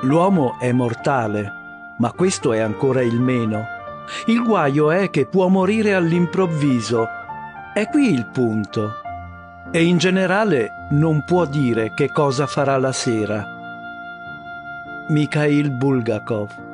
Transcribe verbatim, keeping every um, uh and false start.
L'uomo è mortale, ma questo è ancora il meno. Il guaio è che può morire all'improvviso. È qui il punto. E in generale non può dire che cosa farà la sera. Mikhail Bulgakov.